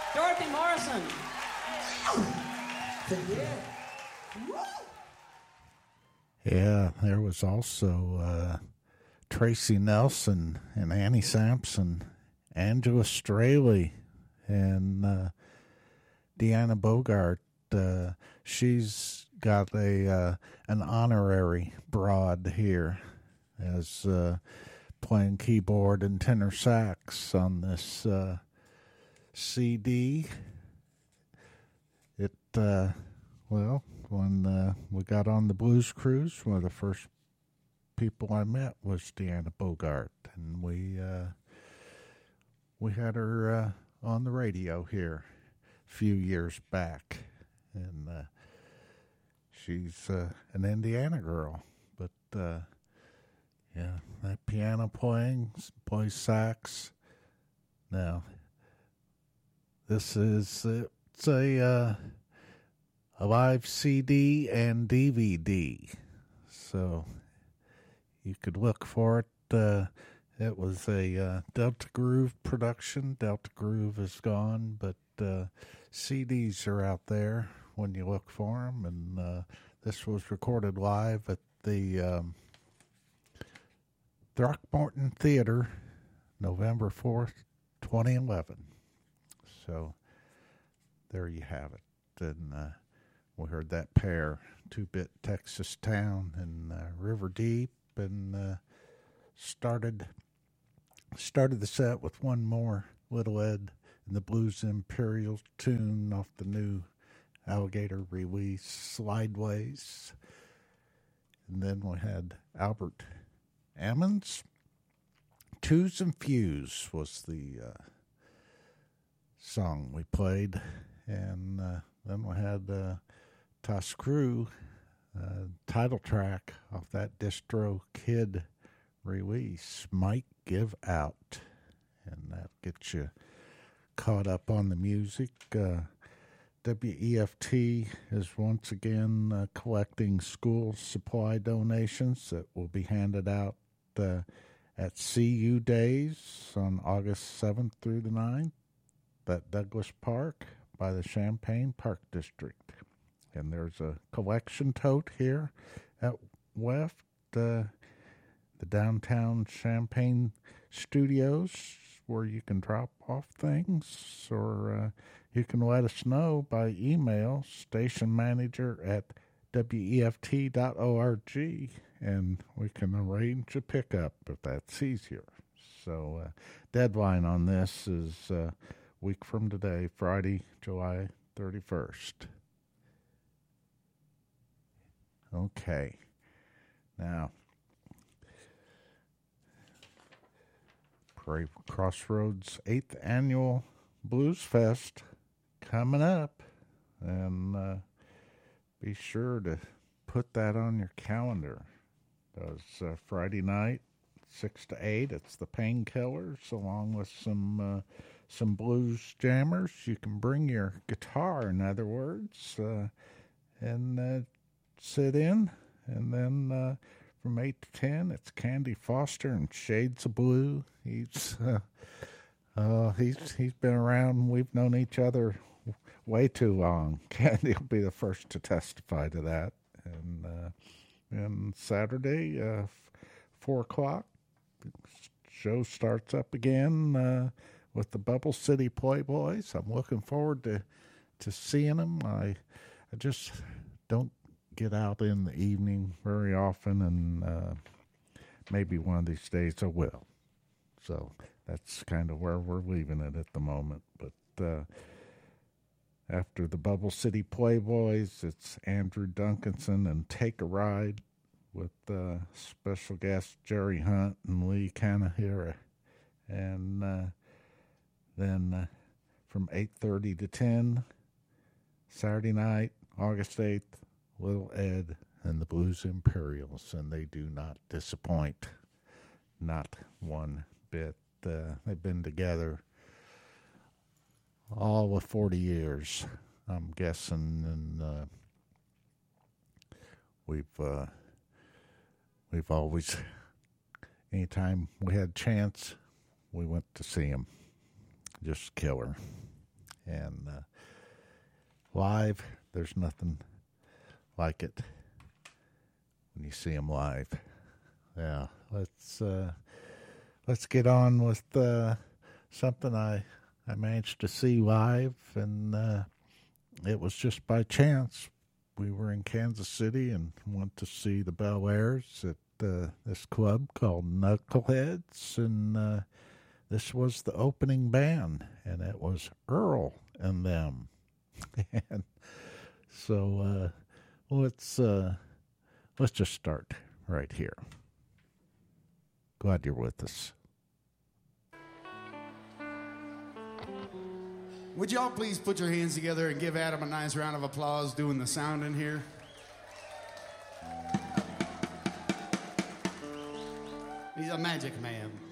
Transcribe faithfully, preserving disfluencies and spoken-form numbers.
Dorothy Morrison. Yeah, there was also uh, Tracy Nelson and Annie Sampson, Angela Straley, and uh, Deanna Bogart. Uh, she's got a uh, an honorary broad here as uh, playing keyboard and tenor sax on this uh, C D. It uh, well, when uh, we got on the Blues Cruise, one of the first people I met was Deanna Bogart, and we uh, we had her uh, on the radio here a few years back, and uh, she's uh, an Indiana girl, but uh, yeah, that piano playing, plays sax. Now, this is it's a uh, a live C D and D V D, so you could look for it. Uh, it was a uh, Delta Groove production. Delta Groove is gone, but uh, C Ds are out there when you look for them. And uh, this was recorded live at the um, Throckmorton Theater, November fourth, twenty eleven. So there you have it. And uh, we heard that pair, Two-Bit Texas Town and uh, River Deep, and uh, started started the set with one more Little Ed and the Blues Imperial tune off the new Alligator release, Slideways. And then we had Albert Ammons. Twos and Fuse was the uh, song we played. And uh, then we had uh, Toscrew, uh, title track off that Distro Kid release, Might Give Out. And that gets you caught up on the music. Uh, W E F T is once again uh, collecting school supply donations that will be handed out uh, at C U Days on August seventh through the ninth at Douglas Park by the Champaign Park District. And there's a collection tote here at W E F T, uh, the downtown Champaign studios, where you can drop off things, or uh, you can let us know by email, station manager at W E F T dot org, and we can arrange a pickup if that's easier. So uh, deadline on this is a uh, week from today, Friday, July thirty-first. Okay. Now, Prairie Crossroads eighth Annual Blues Fest coming up, and uh, be sure to put that on your calendar. It's uh, Friday night, six to eight. It's the Painkillers, along with some uh, some blues jammers. You can bring your guitar, in other words, uh, and uh, sit in, and then uh, from eight to ten, it's Candy Foster and Shades of Blue. He's uh, uh, he's he's been around. We've known each other way too long. Candy will be the first to testify to that. And uh, and Saturday, uh, four o'clock, show starts up again uh, with the Bubble City Playboys. I'm looking forward to to seeing them. I I just don't get out in the evening very often, and uh, maybe one of these days I will. So that's kind of where we're leaving it at the moment. But uh, after the Bubble City Playboys, it's Andrew Duncanson and Take a Ride with uh, special guests Jerry Hunt and Lee Kanahira. And uh, then uh, from eight thirty to ten, Saturday night, August eighth, Little Ed and the Blues Imperials, and they do not disappoint, not one bit. Uh, they've been together all of forty years, I'm guessing, and uh, we've uh, we've always, anytime we had a chance, we went to see them. Just killer. And uh, live, there's nothing like it when you see them live. Yeah, let's uh, let's get on with uh, something I I managed to see live, and uh, it was just by chance. We were in Kansas City and went to see the Bel Airs at uh, this club called Knuckleheads, and uh, this was the opening band, and it was Earl and them. And so uh, let's uh, let's just start right here. Glad you're with us. Would y'all please put your hands together and give Adam a nice round of applause doing the sound in here? He's a magic man.